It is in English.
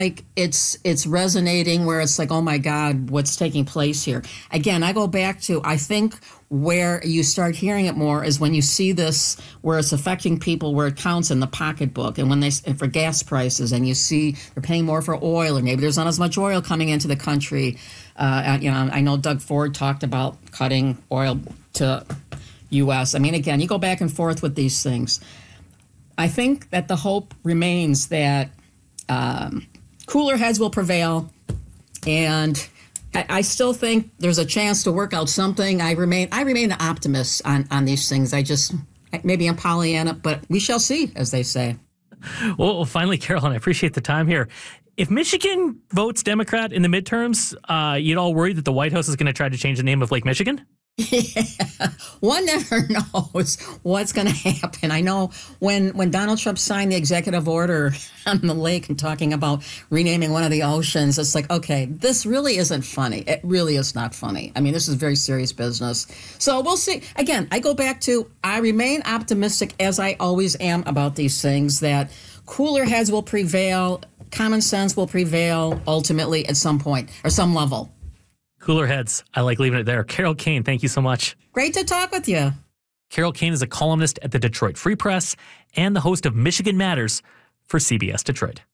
like it's resonating where it's like, oh my God, what's taking place here? Again, I go back to, I think where you start hearing it more is when you see this where it's affecting people, where it counts in the pocketbook, and when and for gas prices, and you see they're paying more for oil, or maybe there's not as much oil coming into the country. I know Doug Ford talked about cutting oil to U.S. I mean, again, you go back and forth with these things. I think that the hope remains that cooler heads will prevail, and I still think there's a chance to work out something. I remain an optimist on these things. Maybe I'm Pollyanna, but we shall see, as they say. Well, finally, Carolyn, I appreciate the time here. If Michigan votes Democrat in the midterms, you'd all worry that the White House is going to try to change the name of Lake Michigan? Yeah, one never knows what's going to happen. I know when Donald Trump signed the executive order on the lake and talking about renaming one of the oceans, it's like, okay, this really isn't funny. It really is not funny. I mean, this is very serious business. So we'll see. Again, I go back to, I remain optimistic, as I always am about these things, that cooler heads will prevail, common sense will prevail ultimately at some point or some level. Cooler heads. I like leaving it there. Carol Kane, thank you so much. Great to talk with you. Carol Kane is a columnist at the Detroit Free Press and the host of Michigan Matters for CBS Detroit.